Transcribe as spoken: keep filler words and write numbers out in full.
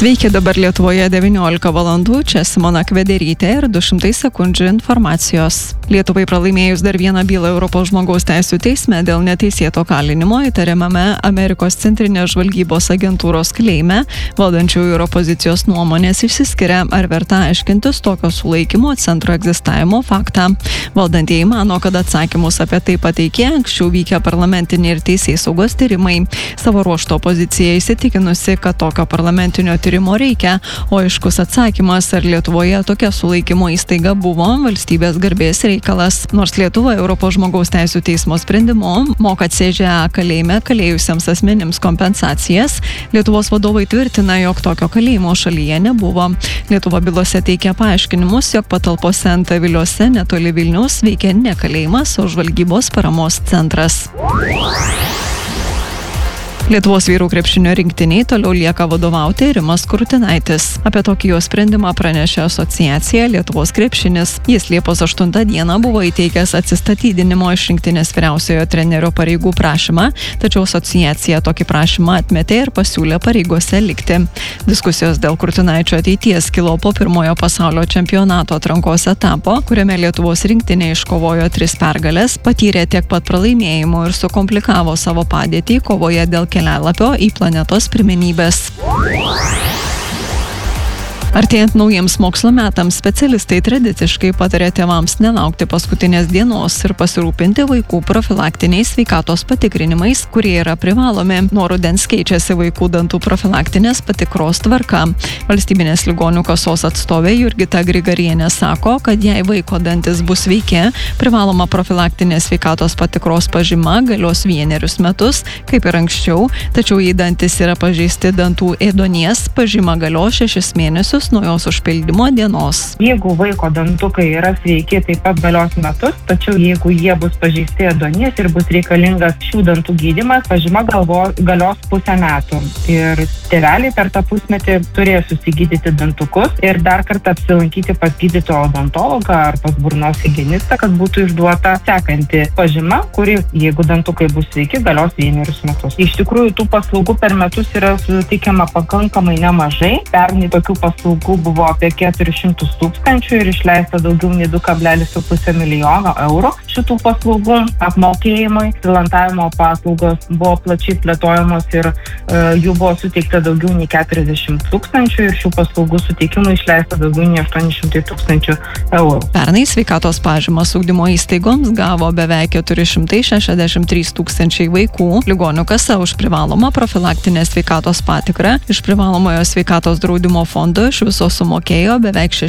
Sveiki, dabar Lietuvoje devyniolika valandų, čia Simona Kvederytė ir du šimtai sekundžių informacijos. Lietuvai pralaimėjus dar vieną bylą Europos žmogaus teisių teisme dėl neteisėto kalinimo įtariamame Amerikos centrinės žvalgybos agentūros kalėjime, valdančiųjų ir opozicijos nuomonės išsiskiria, ar verta aiškintis tokio sulaikymo centro egzistavimo faktą. Valdantieji mano, kad atsakymus apie tai pateikė anksčiau vykę parlamentiniai ir teisėsaugos tyrimai. Savo ruožto opozicija įsitikinusi, kad tokio parlamentinio tyrimo reikia, o aiškus atsakymas, ar Lietuvoje tokia sulaikymo įstaiga buvo valstybės garbės reikalas. Nors Lietuva Europos žmogaus teisių teismo sprendimu moka C Ž A kalėjime kalėjusiems asmenims kompensacijas, Lietuvos vadovai tvirtina, jog tokio kalėjimo šalyje nebuvo. Lietuva bylose teikia paaiškinimus, jog patalpose Antaviliuose netoli Vilniaus veikia ne kalėjimas, o žvalgybos paramos centras. Lietuvos vyrų krepšinio rinktiniai toliau lieka vadovauti Rimas Kurtinaitis. Apie tokį jo sprendimą pranešė asociacija Lietuvos krepšinis. Jis Liepos aštuntą dieną buvo įteikęs atsistatydinimo iš rinktinės vyriausiojo trenerio pareigų prašymą, tačiau asociacija tokį prašymą atmetė ir pasiūlė pareigose likti. Diskusijos dėl Kurtinaičio ateities kilo po pirmojo pasaulio čempionato atrankos etapo, kuriame Lietuvos rinktinė iškovojo tris pergales, patyrė tiek pat pralaimėjimų ir sukomplikavo savo padėtį kovoje dėl kelialapio į planetos pirmenybės. Artėjant naujiems mokslo metams, specialistai tradiciškai patarė tėvams nelaukti paskutinės dienos ir pasirūpinti vaikų profilaktiniais sveikatos patikrinimais, kurie yra privalomi. Nuo rudens keičiasi vaikų dantų profilaktinės patikros tvarka. Valstybinės ligonių kasos atstovė Jurgita Grigarienė sako, kad jei vaiko dantis bus sveiki, privaloma profilaktinės sveikatos patikros pažyma galios vienerius metus, kaip ir anksčiau, tačiau jei dantis yra pažeisti dantų ėduonies, pažyma galios šešis mėnesius nuo jos užpildymo dienos. Jeigu vaiko dantukai yra sveiki, taip pat galios metus, tačiau jeigu jie bus pažeisti ėduonies ir bus reikalingas šių dantų gydymas, pažyma galvo, galios pusę metų. Ir tėveliai per tą pusmetį turės susigydyti dantukus ir dar kartą apsilankyti pas gydytoją odontologą ar pas burnos higienistą, kad būtų išduota sekanti pažyma, kuri, jeigu dantukai bus sveiki, galios vienerius metus. Iš tikrųjų, tų paslaugų per metus yra suteikiama pakankamai nemažai. Pernai tokių paslaugų buvo apie keturis šimtus tūkstančių ir išleista daugiau nei du kablelis penki milijono eurų šitų paslaugų apmokėjimui. Filantavimo paslaugos buvo plačiai plėtojamos ir e, jų buvo suteikta daugiau nei keturiasdešimt tūkstančių ir šių paslaugų suteikimui išleista daugiau nei aštuoni šimtai tūkstančių eurų. Pernai sveikatos pažymas ugdymo įstaigoms gavo beveik keturi šimtai šešiasdešimt trys tūkstančiai vaikų. Ligonių kasa už privalomą profilaktinę sveikatos patikrą iš privalomojo sveikatos draudimo fondo iš viso sumokėjo beveik šešis